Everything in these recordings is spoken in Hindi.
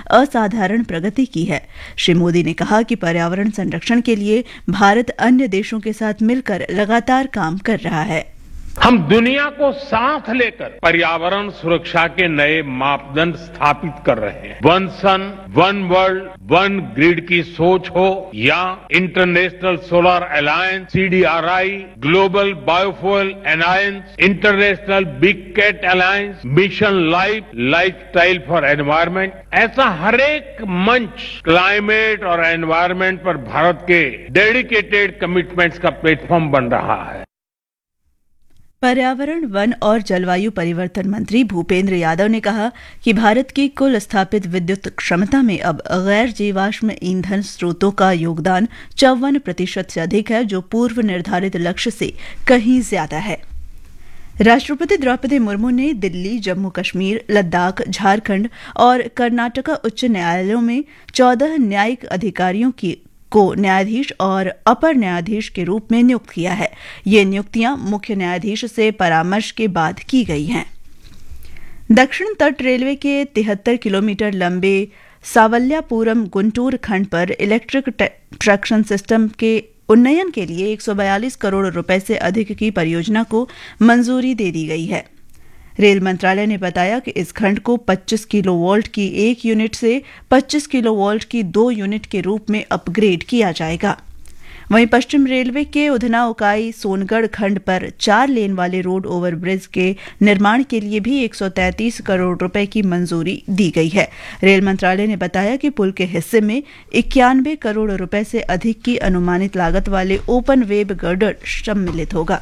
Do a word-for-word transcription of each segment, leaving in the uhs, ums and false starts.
असाधारण प्रगति की है। श्री मोदी ने कहा कि पर्यावरण संरक्षण के लिए भारत अन्य देशों के साथ मिलकर लगातार काम कर रहा है। हम दुनिया को साथ लेकर पर्यावरण सुरक्षा के नए मापदंड स्थापित कर रहे हैं। वन सन, वन वर्ल्ड, वन ग्रिड की सोच हो या international solar alliance, C D R I, global biofuel alliance, international big cat alliance, mission life, lifestyle for environment, ऐसा हर एक मंच क्लाइमेट और एनवायरमेंट पर भारत के डेडिकेटेड कमिटमेंट्स का प्लेटफॉर्म बन रहा है। पर्यावरण, वन और जलवायु परिवर्तन मंत्री भूपेंद्र यादव ने कहा कि भारत की कुल स्थापित विद्युत क्षमता में अब गैर जीवाश्म ईंधन स्रोतों का योगदान चौवन प्रतिशत से अधिक है, जो पूर्व निर्धारित लक्ष्य से कहीं ज्यादा है। राष्ट्रपति द्रौपदी मुर्मू ने दिल्ली, जम्मू कश्मीर, लद्दाख, झारखंड और कर्नाटका उच्च न्यायालयों में चौदह न्यायिक अधिकारियों की को न्यायाधीश और अपर न्यायाधीश के रूप में नियुक्त किया है। ये नियुक्तियां मुख्य न्यायाधीश से परामर्श के बाद की गई हैं। दक्षिण तट रेलवे के तिहत्तर किलोमीटर लंबे सावल्यापुरम गुंटूर खंड पर इलेक्ट्रिक ट्रैक्शन सिस्टम के उन्नयन के लिए एक सौ बयालीस करोड़ रुपए से अधिक की परियोजना को मंजूरी दे दी गई है। रेल मंत्रालय ने बताया कि इस खंड को पच्चीस किलोवोल्ट की एक यूनिट से पच्चीस किलोवोल्ट की दो यूनिट के रूप में अपग्रेड किया जाएगा। वहीं पश्चिम रेलवे के उधना उकाई सोनगढ़ खंड पर चार लेन वाले रोड ओवरब्रिज के निर्माण के लिए भी एक सौ तैंतीस करोड़ रुपए की मंजूरी दी गई है। रेल मंत्रालय ने बताया कि पुल के हिस्से में इक्यानवे करोड़ रुपए से अधिक की अनुमानित लागत वाले ओपन वेब गर्डर सम्मिलित होगा।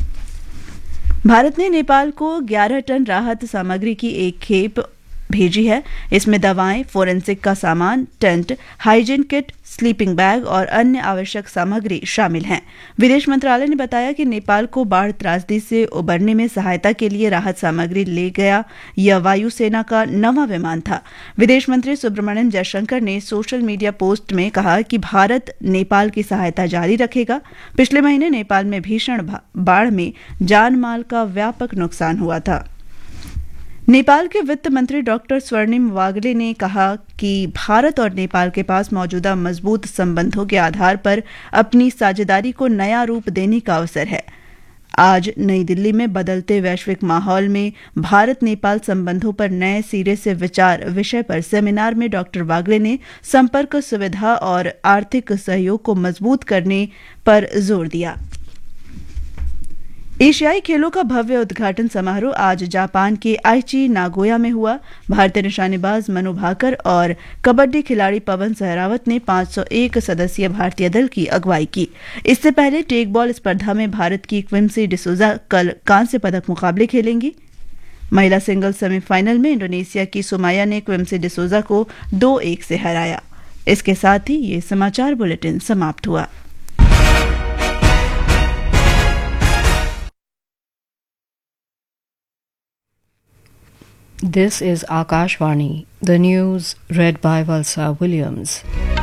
भारत ने नेपाल को ग्यारह टन राहत सामग्री की एक खेप भेजी है। इसमें दवाएं, फोरेंसिक का सामान, tent, hygiene kit, sleeping bag और अन्य आवश्यक सामग्री शामिल हैं। विदेश मंत्रालय ने बताया कि नेपाल को बाढ़ त्रासदी से उबरने में सहायता के लिए राहत सामग्री ले गया यह वायुसेना का नवा विमान था। विदेश मंत्री सुब्रमण्यम जयशंकर ने सोशल मीडिया पोस्ट में कहा कि भारत नेपाल की सहायता जारी रखेगा। पिछले महीने नेपाल में भीषण बाढ़ में जान माल का व्यापक नुकसान हुआ था। नेपाल के वित्त मंत्री डॉक्टर स्वर्णिम वागले ने कहा कि भारत और नेपाल के पास मौजूदा मजबूत संबंधों के आधार पर अपनी साझेदारी को नया रूप देने का अवसर है। आज नई दिल्ली में बदलते वैश्विक माहौल में भारत नेपाल संबंधों पर नए सिरे से विचार विषय पर सेमिनार में डॉक्टर वागले ने संपर्क सुविधा और आर्थिक सहयोग को मजबूत करने पर जोर दिया। एशियाई खेलों का भव्य उद्घाटन समारोह आज जापान के आइची नागोया में हुआ। भारतीय निशानेबाज मनु भाकर और कबड्डी खिलाड़ी पवन सहरावत ने पांच सौ एक सदस्यीय भारतीय दल की अगुवाई की। इससे पहले टेक बॉल स्पर्धा में भारत की क्विंसी डिसूजा कल कांस्य पदक मुकाबले खेलेंगी। महिला सिंगल सेमीफाइनल में इंडोनेशिया की सुमाया ने क्विंसी डिसूजा को दो एक से हराया। इसके साथ ही ये समाचार बुलेटिन समाप्त हुआ। This is Akashvani, the news read by Valsa Williams.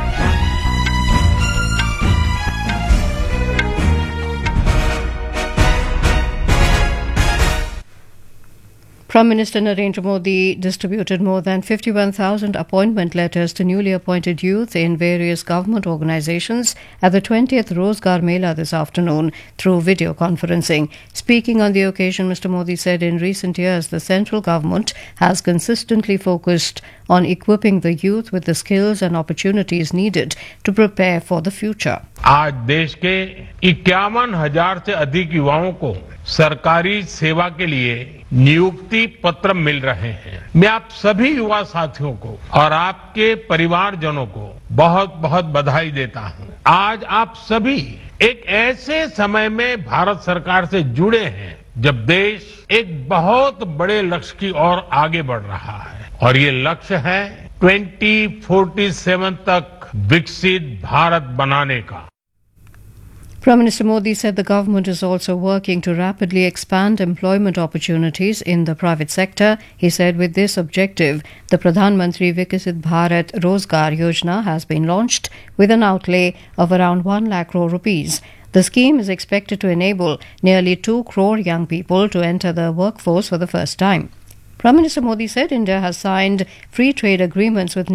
Prime Minister Narendra Modi distributed more than fifty-one thousand appointment letters to newly appointed youth in various government organizations at the twentieth Rozgar Mela this afternoon through video conferencing. Speaking on the occasion, Mister Modi said in recent years the central government has consistently focused on equipping the youth with the skills and opportunities needed to prepare for the future. आज देश के इक्यावन हजार से अधिक युवाओं को सरकारी सेवा के लिए नियुक्ति पत्र मिल रहे हैं। मैं आप सभी युवा साथियों को और आपके परिवारजनों को बहुत बहुत बधाई देता हूं। आज आप सभी एक ऐसे समय में भारत सरकार से जुड़े हैं जब देश एक बहुत बड़े लक्ष्य की ओर आगे बढ़ रहा है और ये लक्ष्य है ट्वेंटी फोर्टी सेवन तक विकसित भारत बनाने का। Prime Minister Modi said the government is also working to rapidly expand employment opportunities in the private sector. He said with this objective, the Pradhan Mantri Vikasit Bharat Rozgar Yojana has been launched with an outlay of around one lakh crore rupees. The scheme is expected to enable nearly two crore young people to enter the workforce for the first time. Prime Minister Modi said India has signed free trade agreements with